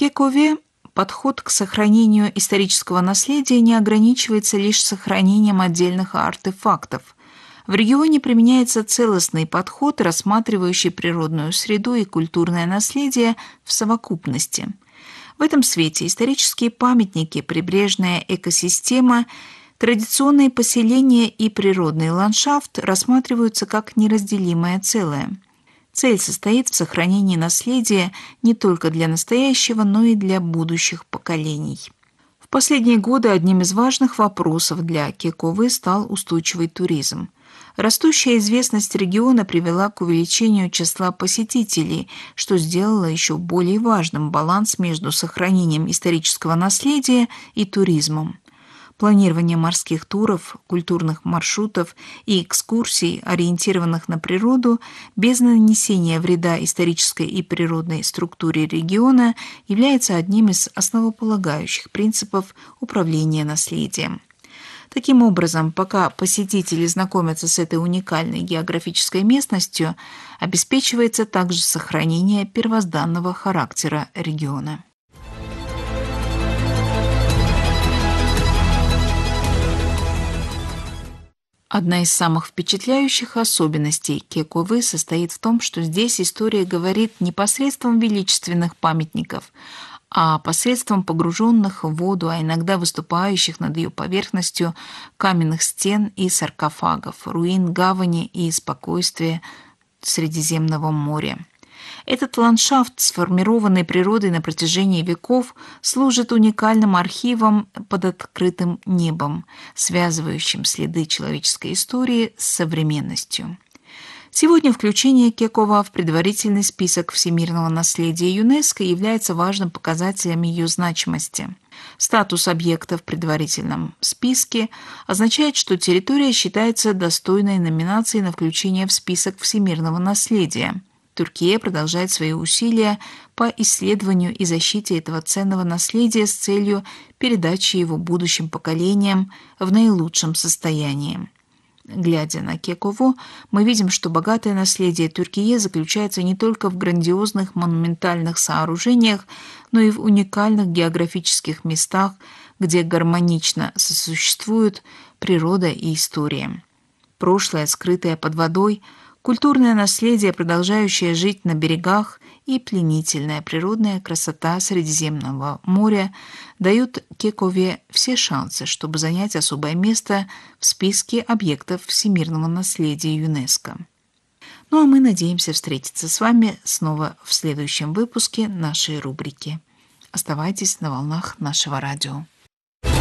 Кекове подход к сохранению исторического наследия не ограничивается лишь сохранением отдельных артефактов. В регионе применяется целостный подход, рассматривающий природную среду и культурное наследие в совокупности. В этом свете исторические памятники, прибрежная экосистема, традиционные поселения и природный ландшафт рассматриваются как неразделимое целое. Цель состоит в сохранении наследия не только для настоящего, но и для будущих поколений. В последние годы одним из важных вопросов для Кековы стал устойчивый туризм. Растущая известность региона привела к увеличению числа посетителей, что сделало еще более важным баланс между сохранением исторического наследия и туризмом. Планирование морских туров, культурных маршрутов и экскурсий, ориентированных на природу, без нанесения вреда исторической и природной структуре региона, является одним из основополагающих принципов управления наследием. Таким образом, пока посетители знакомятся с этой уникальной географической местностью, обеспечивается также сохранение первозданного характера региона. Одна из самых впечатляющих особенностей Кековы состоит в том, что здесь история говорит не посредством величественных памятников, а посредством погруженных в воду, а иногда выступающих над ее поверхностью каменных стен и саркофагов, руин гавани и спокойствия Средиземного моря. Этот ландшафт, сформированный природой на протяжении веков, служит уникальным архивом под открытым небом, связывающим следы человеческой истории с современностью. Сегодня включение Кекова в предварительный список всемирного наследия ЮНЕСКО является важным показателем ее значимости. Статус объекта в предварительном списке означает, что территория считается достойной номинации на включение в список всемирного наследия. Турция продолжает свои усилия по исследованию и защите этого ценного наследия с целью передачи его будущим поколениям в наилучшем состоянии. Глядя на Кекову, мы видим, что богатое наследие Турции заключается не только в грандиозных монументальных сооружениях, но и в уникальных географических местах, где гармонично сосуществуют природа и история. Прошлое, скрытое под водой, культурное наследие, продолжающее жить на берегах, и пленительная природная красота Средиземного моря дают Кекове все шансы, чтобы занять особое место в списке объектов всемирного наследия ЮНЕСКО. Ну а мы надеемся встретиться с вами снова в следующем выпуске нашей рубрики. Оставайтесь на волнах нашего радио.